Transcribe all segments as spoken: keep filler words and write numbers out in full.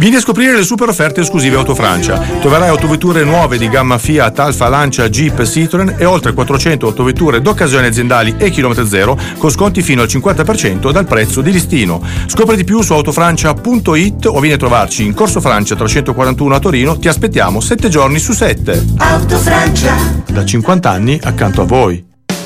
Vieni a scoprire le super offerte esclusive Autofrancia. Troverai autovetture nuove di gamma Fiat, Alfa, Lancia, Jeep, Citroen e oltre quattrocento autovetture d'occasione aziendali e chilometro zero con sconti fino al cinquanta per cento dal prezzo di listino. Scopri di più su autofrancia punto it o vieni a trovarci in Corso Francia trecentoquarantuno a Torino. Ti aspettiamo sette giorni su sette. Autofrancia. Da cinquanta anni accanto a voi.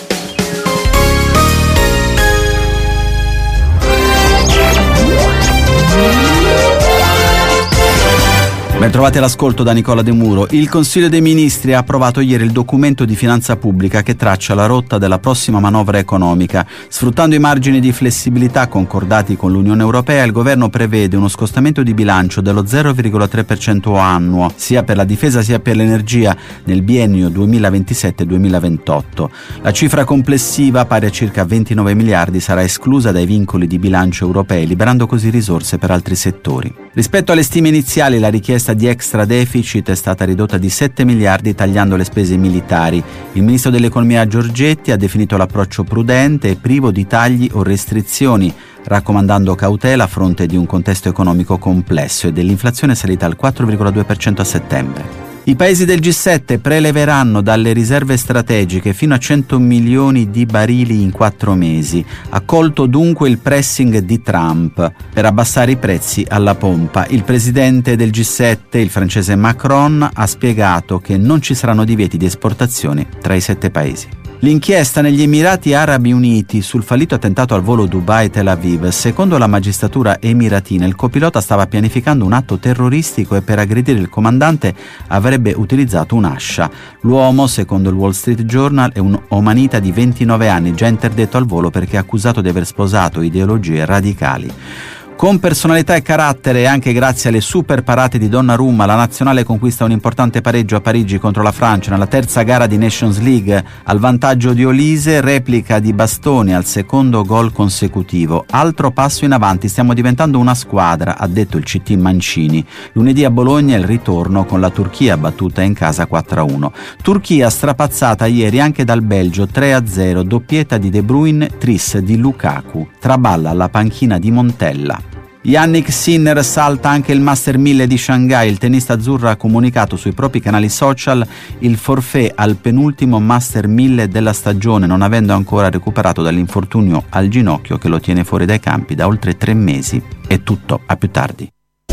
Ben trovati all'ascolto da Nicola De Muro. Il Consiglio dei Ministri ha approvato ieri il documento di finanza pubblica che traccia la rotta della prossima manovra economica. Sfruttando i margini di flessibilità concordati con l'Unione Europea, il governo prevede uno scostamento di bilancio dello zero virgola tre per cento annuo, sia per la difesa sia per l'energia, nel biennio duemilaventisette duemilaventotto. La cifra complessiva, pari a circa ventinove miliardi, sarà esclusa dai vincoli di bilancio europei, liberando così risorse per altri settori. Rispetto alle stime iniziali, la richiesta di extra deficit è stata ridotta di sette miliardi tagliando le spese militari. Il ministro dell'economia Giorgetti ha definito l'approccio prudente e privo di tagli o restrizioni, raccomandando cautela a fronte di un contesto economico complesso e dell'inflazione salita al quattro virgola due per cento a settembre. I paesi del G sette preleveranno dalle riserve strategiche fino a cento milioni di barili in quattro mesi. Accolto dunque il pressing di Trump per abbassare i prezzi alla pompa. Il presidente del G sette, il francese Macron, ha spiegato che non ci saranno divieti di esportazione tra i sette paesi. L'inchiesta negli Emirati Arabi Uniti sul fallito attentato al volo Dubai-Tel Aviv. Secondo la magistratura emiratina, il copilota stava pianificando un atto terroristico e per aggredire il comandante avrebbe utilizzato un'ascia. L'uomo, secondo il Wall Street Journal, è un omanita di ventinove anni, già interdetto al volo perché accusato di aver sposato ideologie radicali. Con personalità e carattere e anche grazie alle super parate di Donnarumma, la nazionale conquista un importante pareggio a Parigi contro la Francia nella terza gara di Nations League. Al vantaggio di Olise, replica di Bastoni al secondo gol consecutivo. Altro passo in avanti, stiamo diventando una squadra, ha detto il C T Mancini. Lunedì a Bologna il ritorno con la Turchia battuta in casa quattro a uno. Turchia strapazzata ieri anche dal Belgio tre a zero, doppietta di De Bruyne, tris di Lukaku. Traballa alla panchina di Montella. Yannick Sinner salta anche il Master mille di Shanghai. Il tennista azzurro ha comunicato sui propri canali social il forfait al penultimo Master mille della stagione, non avendo ancora recuperato dall'infortunio al ginocchio che lo tiene fuori dai campi da oltre tre mesi. È tutto, a più tardi.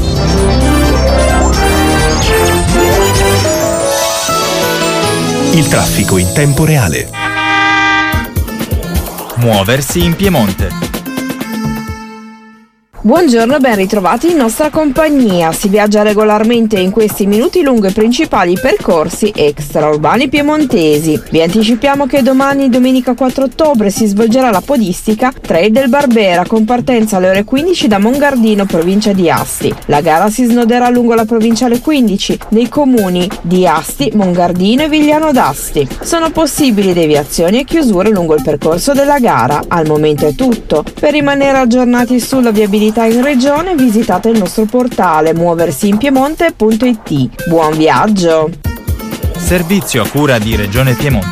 Il traffico in tempo reale. Muoversi in Piemonte. Buongiorno, ben ritrovati in nostra compagnia. Si viaggia regolarmente in questi minuti lungo i principali percorsi extraurbani piemontesi. Vi anticipiamo che domani, domenica quattro ottobre, si svolgerà la podistica Trail del Barbera con partenza alle ore quindici da Mongardino, provincia di Asti. La gara si snoderà lungo la provinciale quindici nei comuni di Asti, Mongardino e Vigliano d'Asti. Sono possibili deviazioni e chiusure lungo il percorso della gara. Al momento è tutto. Per rimanere aggiornati sulla viabilità in regione visitate il nostro portale muoversi in piemonte punto it. Buon viaggio! Servizio a cura di Regione Piemonte.